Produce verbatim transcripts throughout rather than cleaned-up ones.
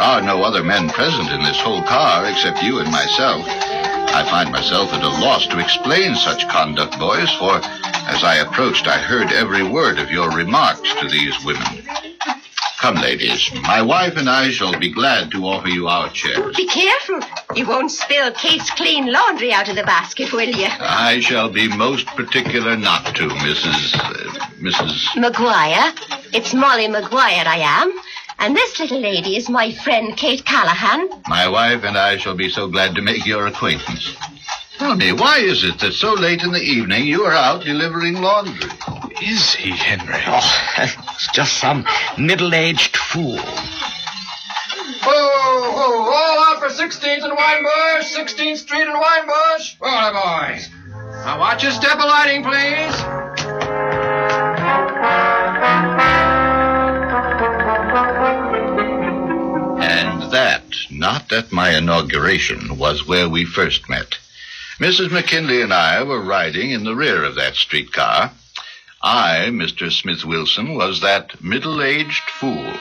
are no other men present in this whole car except you and myself, I find myself at a loss to explain such conduct, boys, for as I approached, I heard every word of your remarks to these women. Come, ladies. My wife and I shall be glad to offer you our chairs. Be careful. You won't spill Kate's clean laundry out of the basket, will you? I shall be most particular not to, Missus Uh, Missus Maguire. It's Molly Maguire I am. And this little lady is my friend Kate Callahan. My wife and I shall be so glad to make your acquaintance. Tell me, why is it that so late in the evening you are out delivering laundry? Who is he, Henry? Oh, it's just some middle-aged fool. Oh, oh, all out for sixteenth and Winebush, sixteenth Street and Winebush. Well, boys. Now watch your step of lighting, please. And that, not at my inauguration, was where we first met. Missus McKinley and I were riding in the rear of that streetcar. I, Mister Smith Wilson, was that middle-aged fool.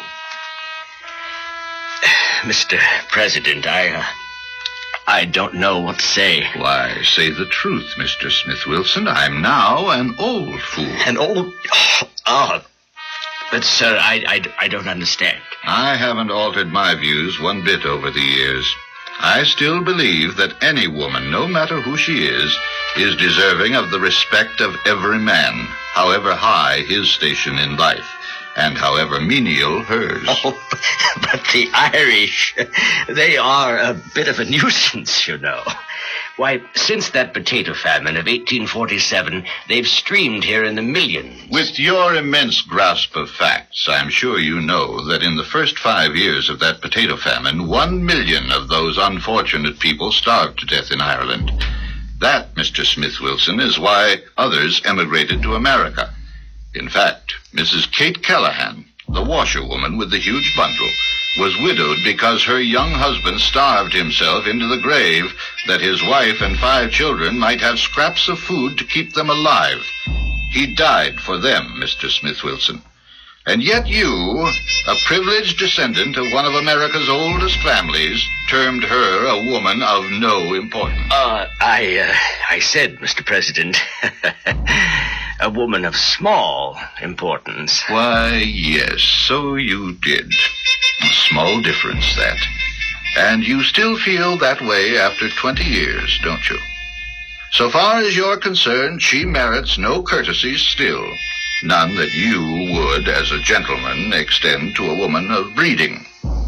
Mister President, I, uh, I don't know what to say. Why, say the truth, Mister Smith Wilson. I'm now an old fool. An old... Oh, oh. But, sir, I, I, I don't understand. I haven't altered my views one bit over the years. I still believe that any woman, no matter who she is, is deserving of the respect of every man, however high his station in life, and however menial hers. Oh, but the Irish, they are a bit of a nuisance, you know. Why, since that potato famine of eighteen forty-seven, they've streamed here in the millions. With your immense grasp of facts, I'm sure you know that in the first five years of that potato famine, one million of those unfortunate people starved to death in Ireland. That, Mister Smith Wilson, is why others emigrated to America. In fact, Missus Kate Callahan, the washerwoman with the huge bundle, was widowed because her young husband starved himself into the grave that his wife and five children might have scraps of food to keep them alive. He died for them, Mister Smith Wilson. And yet you, a privileged descendant of one of America's oldest families, termed her a woman of no importance. Uh, I, uh, I said, Mister President, a woman of small importance. Why, yes, so you did. A small difference, that. And you still feel that way after twenty years, don't you? So far as you're concerned, she merits no courtesies still. None that you would, as a gentleman, extend to a woman of breeding.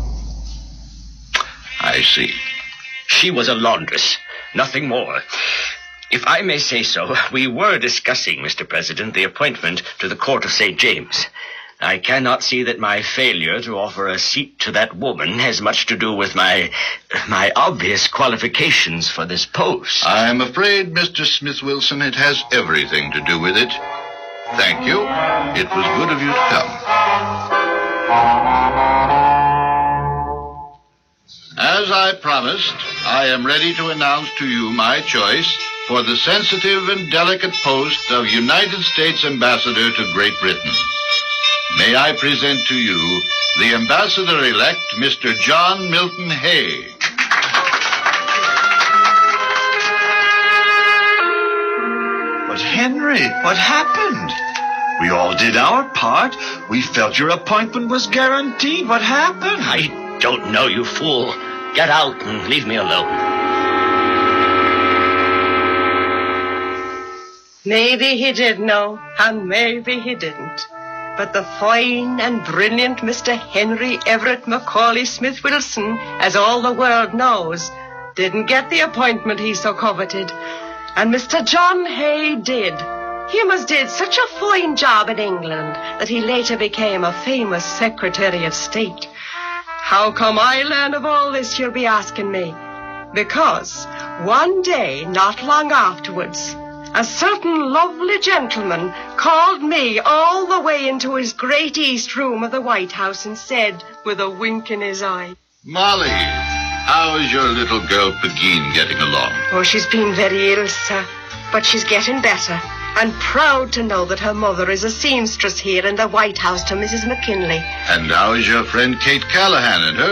I see. She was a laundress, nothing more. If I may say so, we were discussing, Mister President, the appointment to the Court of Saint James. I cannot see that my failure to offer a seat to that woman has much to do with my my obvious qualifications for this post. I'm afraid, Mister Smith Wilson, it has everything to do with it. Thank you. It was good of you to come. As I promised, I am ready to announce to you my choice for the sensitive and delicate post of United States Ambassador to Great Britain. May I present to you the Ambassador-elect, Mister John Milton Hay. But Henry, what happened? We all did our part. We felt your appointment was guaranteed. What happened? I don't know, you fool. Get out and leave me alone. Maybe he did know, and maybe he didn't. But the fine and brilliant Mister Henry Everett Macaulay Smith Wilson, as all the world knows, didn't get the appointment he so coveted. And Mister John Hay did. He must did such a fine job in England that he later became a famous Secretary of State. How come I learn of all this, you'll be asking me? Because one day, not long afterwards, a certain lovely gentleman called me all the way into his great east room of the White House and said, with a wink in his eye, Molly, how is your little girl Pegeen getting along? Oh, she's been very ill, sir, but she's getting better, and proud to know that her mother is a seamstress here in the White House to Missus McKinley. And how is your friend Kate Callahan and her